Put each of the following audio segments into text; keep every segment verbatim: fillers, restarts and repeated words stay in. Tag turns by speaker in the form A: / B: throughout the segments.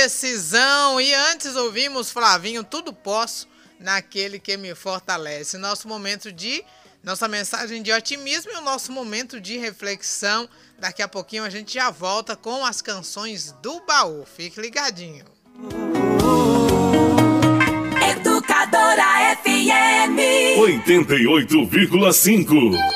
A: decisão. E antes ouvimos Flavinho, tudo posso naquele que me fortalece. Nosso momento de, nossa mensagem de otimismo e o nosso momento de reflexão. Daqui a pouquinho a gente já volta com as canções do baú. Fique ligadinho.
B: Educadora F M
C: oitenta e oito vírgula cinco.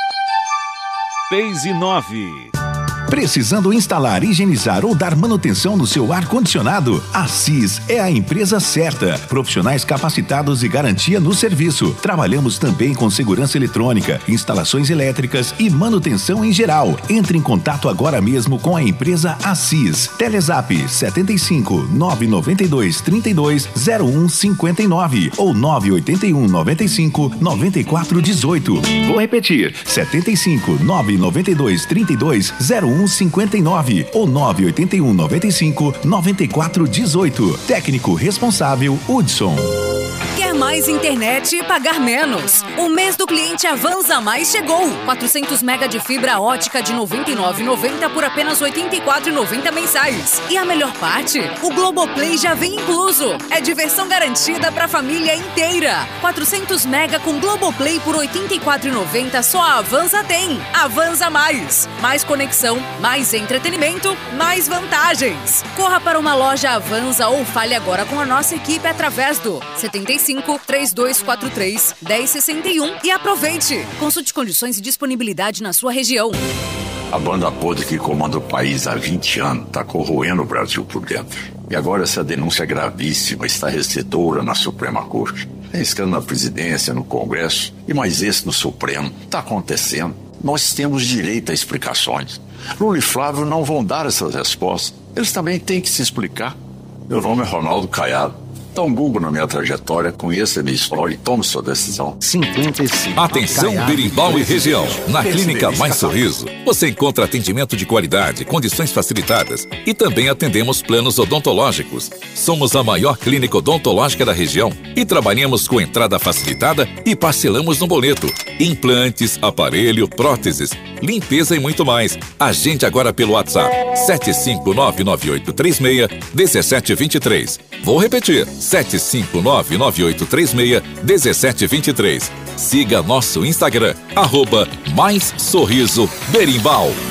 D: Phase nove.
E: Precisando instalar, higienizar ou dar manutenção no seu ar-condicionado? A Cis é a empresa certa. Profissionais capacitados e garantia no serviço. Trabalhamos também com segurança eletrônica, instalações elétricas e manutenção em geral. Entre em contato agora mesmo com a empresa Assis. Telezap setenta e cinco, nove nove dois, trinta e dois, zero um cinquenta e nove ou nove oito um, noventa e cinco, noventa e quatro dezoito. Vou repetir: setenta e cinco, nove nove dois, trinta e dois, zero um cinquenta e nove ou nove oito um, noventa e cinco, noventa e quatro dezoito. Técnico responsável Hudson.
F: Quer mais internet e pagar menos? O mês do cliente Avanza Mais chegou. quatrocentos mega de fibra ótica de noventa e nove reais e noventa centavos por apenas oitenta e quatro reais e noventa centavos mensais. E a melhor parte? O Globoplay já vem incluso. É diversão garantida para a família inteira. quatrocentos mega com Globoplay por oitenta e quatro reais e noventa centavos só a Avanza tem. Avanza Mais. Mais conexão, mais entretenimento, mais vantagens. Corra para uma loja Avanza ou fale agora com a nossa equipe através do setenta e cinco, três dois quatro três, um zero seis um e aproveite. Consulte condições e disponibilidade na sua região.
G: A banda podre que comanda o país há vinte anos está corroendo o Brasil por dentro. E agora essa denúncia gravíssima está recedora na Suprema Corte. Tem escândalo na presidência, no Congresso e mais esse no Supremo. Está acontecendo. Nós temos direito a explicações. Lula e Flávio não vão dar essas respostas. Eles também têm que se explicar. Meu nome é Ronaldo Caiado. Dá um Google na minha trajetória, conheça a minha história e tome sua decisão.
H: cinquenta e cinco.
I: Atenção, Berimbau e região. Na Clínica Mais Sorriso, você encontra atendimento de qualidade, condições facilitadas e também atendemos planos odontológicos. Somos a maior clínica odontológica da região e trabalhamos com entrada facilitada e parcelamos no boleto. Implantes, aparelho, próteses, limpeza e muito mais. Agende agora pelo WhatsApp sete cinco nove nove oito três seis, um sete dois três. Vou repetir, sete cinco nove nove oito três seis, um sete dois três. Siga nosso Instagram, arroba Mais Sorriso Berimbau.